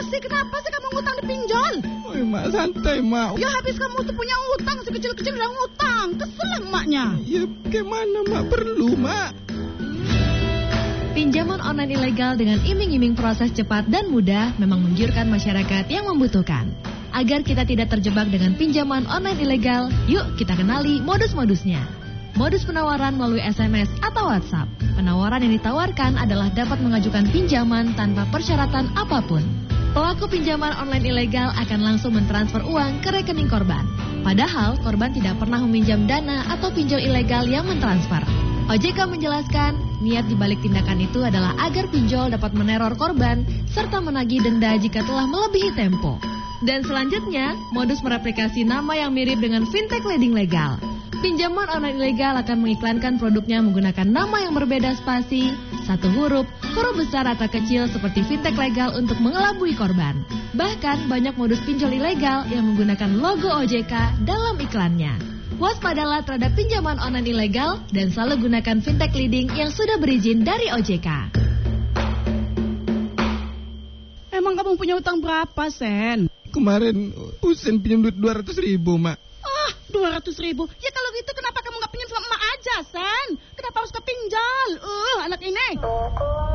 sih? Kenapa sih kamu ngutang di pinjol? Oh, Mak, santai, Mak. Ya habis kamu tuh punya ngutang, sekecil-kecil udah ngutang. Kesel emaknya. Ya, gimana, Mak? Perlu, Mak. Pinjaman online ilegal dengan iming-iming proses cepat dan mudah memang menggiurkan masyarakat yang membutuhkan. Agar kita tidak terjebak dengan pinjaman online ilegal, yuk kita kenali modus-modusnya. Modus penawaran melalui SMS atau WhatsApp. Penawaran yang ditawarkan adalah dapat mengajukan pinjaman tanpa persyaratan apapun. Pelaku pinjaman online ilegal akan langsung mentransfer uang ke rekening korban. Padahal korban tidak pernah meminjam dana atau pinjol ilegal yang mentransfer. OJK menjelaskan, niat dibalik tindakan itu adalah agar pinjol dapat meneror korban serta menagih denda jika telah melebihi tempo. Dan selanjutnya, modus mereplikasi nama yang mirip dengan fintech lending legal. Pinjaman online ilegal akan mengiklankan produknya menggunakan nama yang berbeda spasi, satu huruf besar atau kecil seperti fintech legal untuk mengelabui korban. Bahkan banyak modus pinjol ilegal yang menggunakan logo OJK dalam iklannya. Waspadalah terhadap pinjaman online ilegal dan selalu gunakan fintech leading yang sudah berizin dari OJK. Emang kamu punya utang berapa, Sen? Kemarin Husen pinjam duit 200.000, Mak. 200.000. Ya kalau gitu kenapa kamu gak pinjam sama emak aja, Sen? Kenapa harus ke pinjol? Anak ini.